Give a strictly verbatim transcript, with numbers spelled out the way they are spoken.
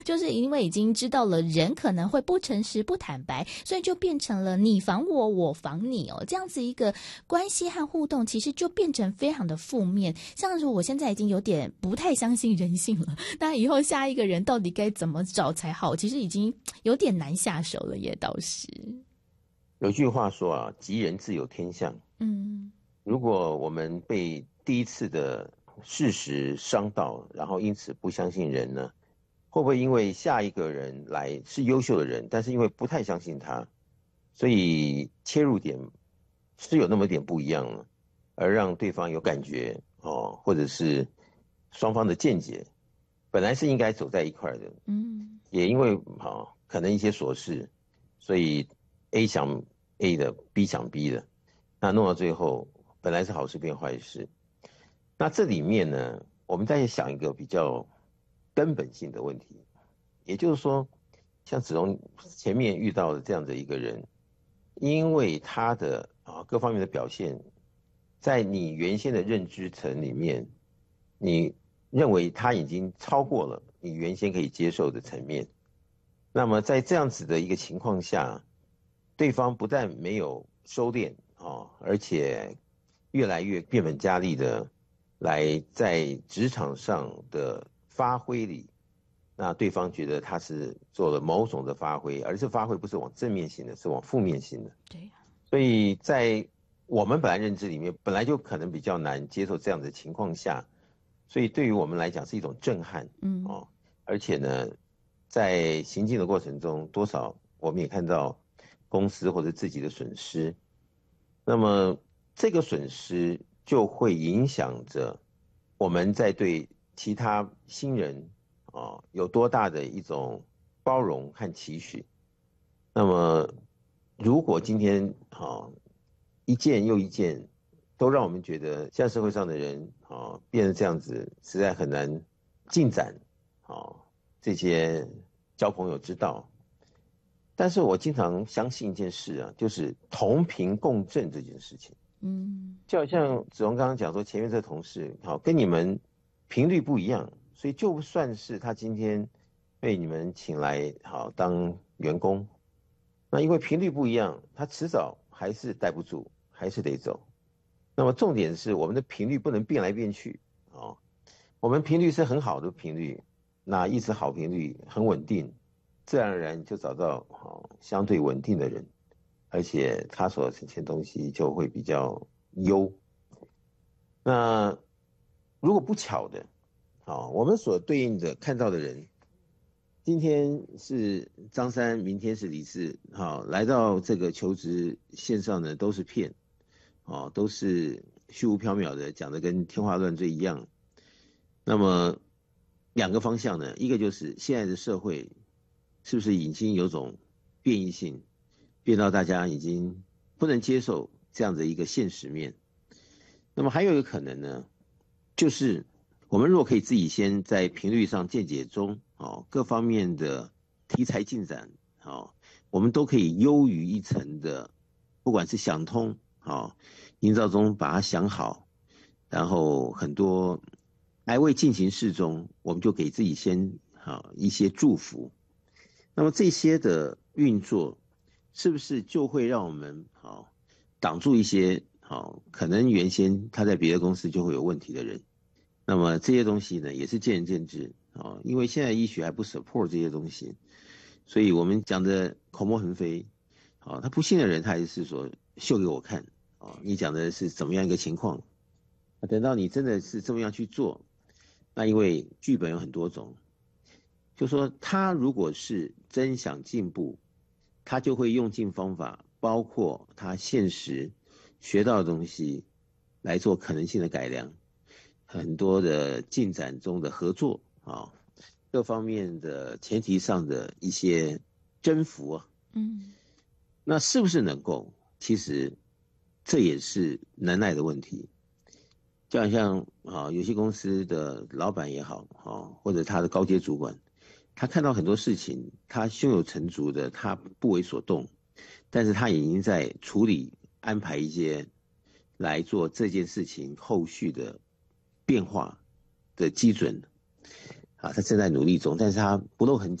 就是因为已经知道了人可能会不诚实不坦白，所以就变成了你防我我防你哦，这样子一个关系和互动其实就变成非常的负面。像是我现在已经有点不太相信人性了，那以后下一个人到底该怎么找才好，其实已经有点难下手了耶。倒是有句话说啊，吉人自有天相。 嗯如果我们被第一次的事实伤到，然后因此不相信人呢，会不会因为下一个人来是优秀的人，但是因为不太相信他，所以切入点是有那么点不一样了，而让对方有感觉哦，或者是双方的见解本来是应该走在一块的， 嗯也因为啊、哦、可能一些琐事，所以 A 想 A 的，B 想 B 的，那弄到最后本来是好事变坏事。那这里面呢，我们再想一个比较根本性的问题，也就是说，像子龙前面遇到的这样的一个人，因为他的啊各方面的表现，在你原先的认知层里面，你认为他已经超过了你原先可以接受的层面。那么在这样子的一个情况下，对方不但没有收敛啊，而且越来越变本加厉的来在职场上的发挥里，那对方觉得他是做了某种的发挥，而这发挥不是往正面性的，是往负面性的。 对呀所以在我们本来认知里面，本来就可能比较难接受这样的情况下，所以对于我们来讲是一种震撼嗯哦。而且呢，在行进的过程中，多少我们也看到公司或者自己的损失，那么这个损失就会影响着我们在对其他新人啊有多大的一种包容和期许。那么如果今天啊一件又一件都让我们觉得现在社会上的人啊变成这样子，实在很难进展啊这些交朋友之道。但是我经常相信一件事啊，就是同频共振这件事情。 嗯就好像子龙刚刚讲说，前面这个同事好跟你们频率不一样，所以就算是他今天被你们请来好当员工，那因为频率不一样，他迟早还是待不住，还是得走。那么重点是我们的频率不能变来变去啊，我们频率是很好的频率，那一直好频率很稳定，自然而然就找到好相对稳定的人，而且他所呈现东西就会比较优。那如果不巧的，好，我们所对应的看到的人，今天是张三，明天是李四，好，来到这个求职线上呢，都是骗，哦，都是虚无缥缈的，讲的跟天花乱坠一样。那么两个方向呢，一个就是现在的社会是不是已经有种变异性，变到大家已经不能接受这样的一个现实面。那么还有一个可能呢，就是我们如果可以自己先在频率上见解中，哦，各方面的题材进展，哦，我们都可以优于一层的，不管是想通，哦，营造中把它想好，然后很多还未进行式中，我们就给自己先好一些祝福。那么这些的运作，是不是就会让我们好挡住一些好可能原先他在别的公司就会有问题的人？那么这些东西呢，也是见仁见智啊，因为现在医学还不 support 这些东西，所以我们讲的口沫横飞，啊，他不信的人他还是说秀给我看啊，你讲的是怎么样一个情况？等到你真的是这么样去做，那因为剧本有很多种，就说他如果是真想进步，他就会用尽方法，包括他现实学到的东西来做可能性的改良，很多的进展中的合作啊，各方面的前提上的一些征服啊， 嗯那是不是能够？其实这也是能耐的问题。就好像啊，有些公司的老板也好啊，或者他的高阶主管，他看到很多事情，他胸有成竹的，他不为所动，但是他已经在处理安排一些来做这件事情后续的变化的基准。 啊，他正在努力中，但是他不露痕迹。